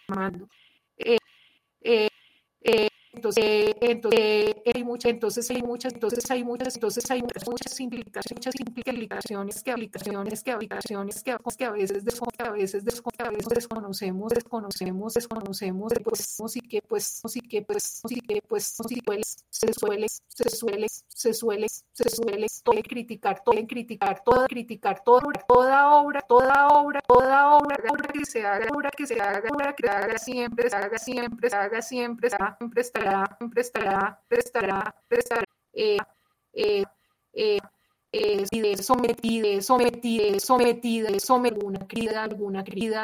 llamando. Entonces hay muchas implicaciones que a veces desconocemos, se suele criticar toda obra que se haga siempre sometida alguna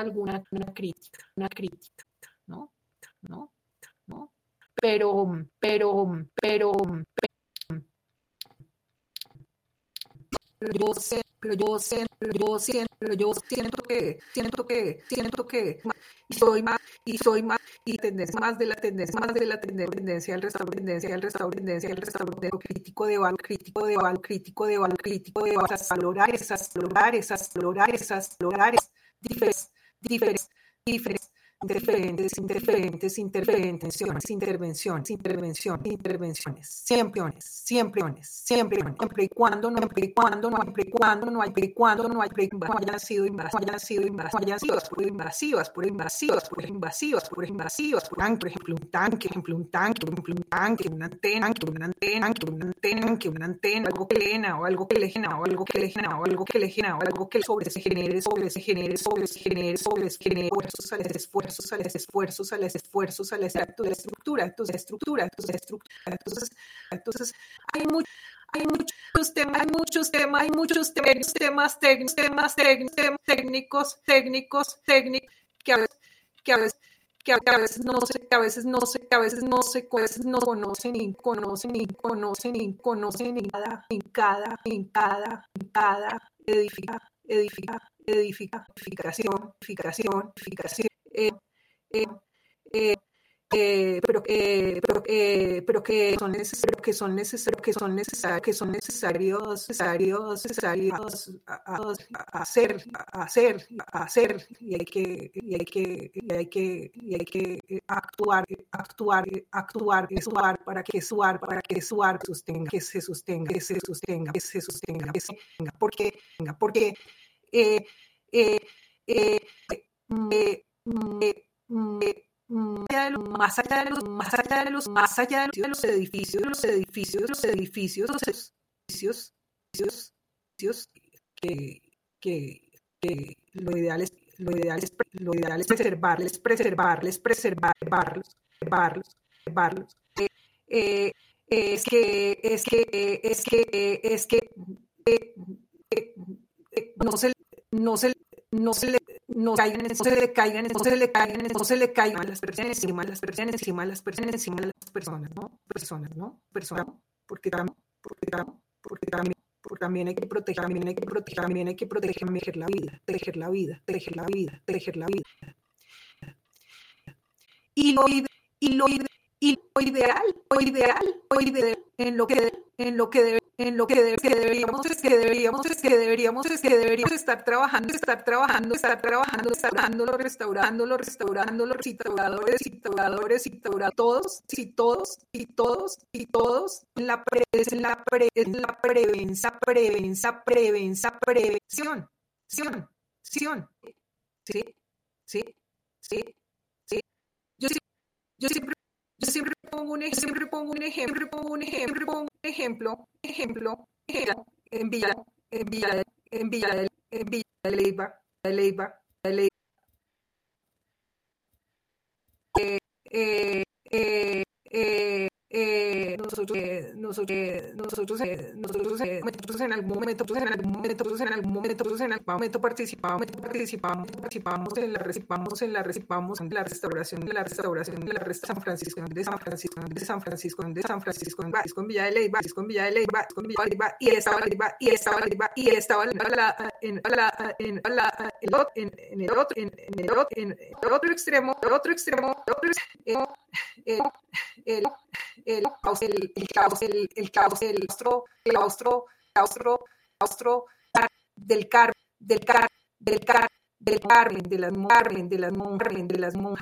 crítica, ¿no? Pero siento que y soy más y tendencia más de la tendencia al restaurante crítico de valor, valorar esas diferentes intervenciones, siempre y cuando no hayan sido invasivas, por ejemplo, un tanque, una antena, algo que sobre se genere esfuerzos a la estructura. Entonces hay muchos temas técnicos que a veces no se conocen en cada edificación, pero que son necesarios hacer y hay que actuar para que se sostenga porque más allá de los edificios que lo ideal es preservarlos. No se le caigan las personas encima, porque también hay que proteger la vida. Y lo ideal en lo que deberíamos estar trabajando, todos en la prevención. Sí. Yo siempre pongo un ejemplo en Villa de Leyva. Nosotros en algún momento participamos en la restauración de San Francisco en Villa de Leyva, y estaba en el otro extremo el claustro del Carmen, de las monjas